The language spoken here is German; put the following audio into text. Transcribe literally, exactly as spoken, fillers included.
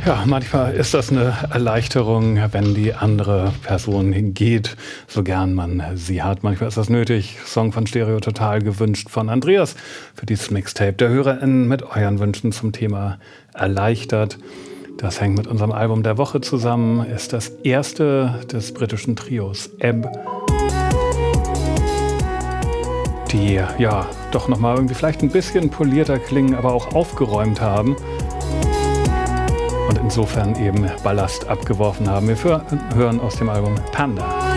Ja, manchmal ist das eine Erleichterung, wenn die andere Person geht, so gern man sie hat. Manchmal ist das nötig. Song von Stereo Total gewünscht von Andreas für dieses Mixtape. Der HörerInnen mit euren Wünschen zum Thema erleichtert. Das hängt mit unserem Album der Woche zusammen, ist das erste des britischen Trios Ebb, die ja doch nochmal irgendwie vielleicht ein bisschen polierter klingen, aber auch aufgeräumt haben. Und insofern eben Ballast abgeworfen haben. Wir hören aus dem Album Panda.